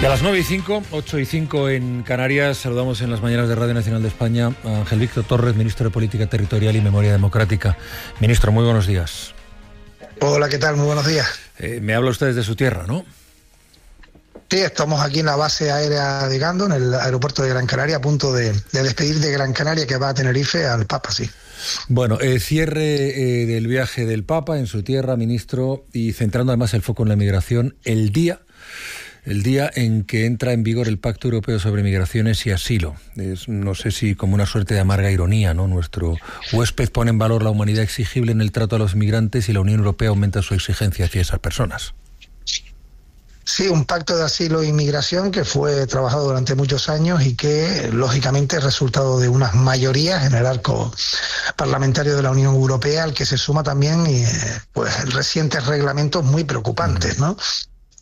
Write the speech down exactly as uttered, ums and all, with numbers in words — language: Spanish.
Y a las nueve y cinco, ocho y cinco en Canarias, saludamos en las mañanas de Radio Nacional de España a Ángel Víctor Torres, ministro de Política Territorial y Memoria Democrática. Ministro, muy buenos días. Hola, ¿qué tal? Muy buenos días. Eh, me habla usted desde su tierra, ¿no? Sí, estamos aquí en la base aérea de Gando, en el aeropuerto de Gran Canaria, a punto de, de despedir de Gran Canaria, que va a Tenerife, al Papa, sí. Bueno, eh, cierre eh, del viaje del Papa en su tierra, ministro, y centrando además el foco en la migración, el día... El día en que entra en vigor el Pacto Europeo sobre Migraciones y Asilo. Es, no sé si como una suerte de amarga ironía, ¿no? Nuestro huésped pone en valor la humanidad exigible en el trato a los migrantes y la Unión Europea aumenta su exigencia hacia esas personas. Sí, un pacto de asilo e inmigración que fue trabajado durante muchos años y que, lógicamente, es resultado de unas mayorías en el arco parlamentario de la Unión Europea, al que se suma también eh, pues recientes reglamentos muy preocupantes, ¿no?